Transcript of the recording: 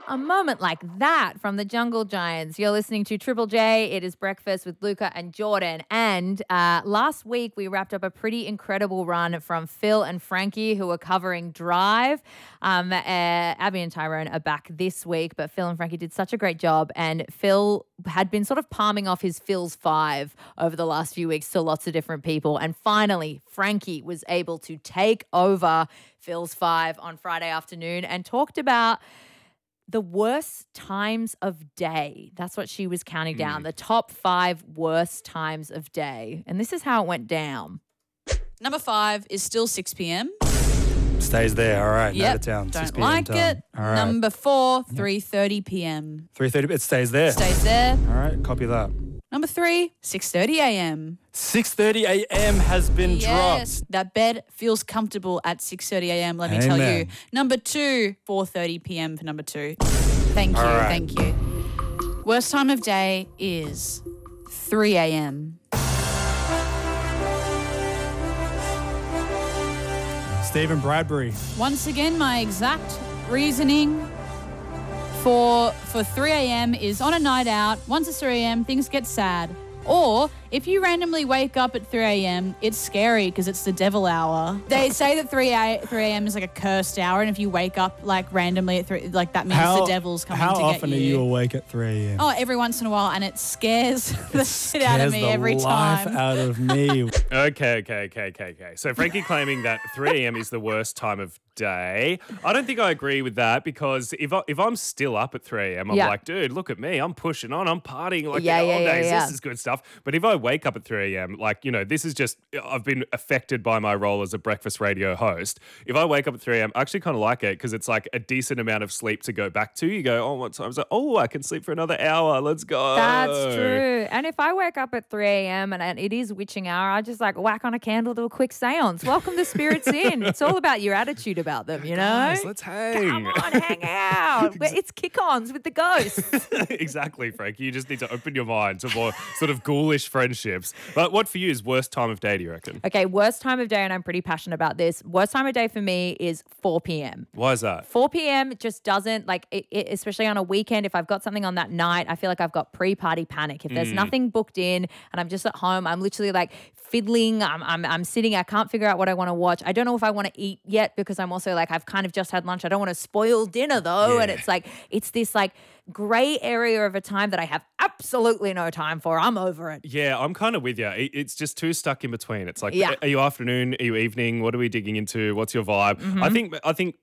A moment like that from the Jungle Giants. You're listening to Triple J. It is Breakfast with Luca and Jordan. And last week we wrapped up a pretty incredible run from Phil and Frankie, who were covering Drive. Abby and Tyrone are back this week, but Phil and Frankie did such a great job. And Phil had been sort of palming off his Phil's 5 over the last few weeks to lots of different people. And finally, Frankie was able to take over Phil's 5 on Friday afternoon and talked about the worst times of day. That's what she was counting down. The top 5 worst times of day. And this is how it went down. Number 5 is still 6 p.m. Stays there. All right. Yep. Note it down. 6 Don't p.m. like done. it. All right. Number 4, 3:30 p.m. 3:30. It stays there. Stays there. All right. Copy that. Number 3, 6:30 a.m. 6:30 a.m. has been Yes, dropped. that bed feels comfortable at 6:30 a.m. Let me tell you. Amen. Number 2, 4:30 p.m. for number 2. Thank you, All right. thank you. Worst time of day is 3 a.m. Stephen Bradbury. Once again, my exact reasoning for 3 a.m. is on a night out. Once it's 3 a.m., things get sad. Or if you randomly wake up at 3 a.m., it's scary because it's the devil hour. They say that 3 a.m. is like a cursed hour, and if you wake up like randomly at 3, like that means the devil's coming to get you. How often are you awake at 3 a.m.? Oh, every once in a while, and it scares the shit out of me every life time. out of me. Okay. So Frankie claiming that 3 a.m. is the worst time of day. I don't think I agree with that, because if I'm still up at 3 a.m., I'm like, dude, look at me. I'm pushing on. I'm partying like the old days. This is good stuff. But if I wake up at 3 a.m., like, you know, this is just, I've been affected by my role as a breakfast radio host. If I wake up at 3 a.m., I actually kind of like it, because it's like a decent amount of sleep to go back to. You go, oh, what time is it? Oh, I can sleep for another hour. Let's go. That's true. And if I wake up at 3 a.m. and it is witching hour, I just like whack on a candle, do a quick seance. Welcome the spirits in. It's all about your attitude about them, you know? Guys, let's hang. Come on, hang out. It's kick-ons with the ghosts. Exactly, Frankie. You just need to open your mind to more sort of ghoulish friendships. But what for you is worst time of day, do you reckon? Okay, worst time of day, and I'm pretty passionate about this. Worst time of day for me is 4 p.m. Why is that? 4 p.m. just doesn't, like, especially on a weekend, if I've got something on that night, I feel like I've got pre-party panic. If there's nothing booked in and I'm just at home, I'm literally like fiddling, I'm sitting, I can't figure out what I want to watch. I don't know if I want to eat yet, because I'm also like, I've kind of just had lunch. I don't want to spoil dinner though. Yeah. And it's like, it's this like gray area of a time that I have absolutely no time for. I'm over it. Yeah, I'm kind of with you. It's just too stuck in between. It's like, Yeah. are you afternoon? Are you evening? What are we digging into? What's your vibe? I think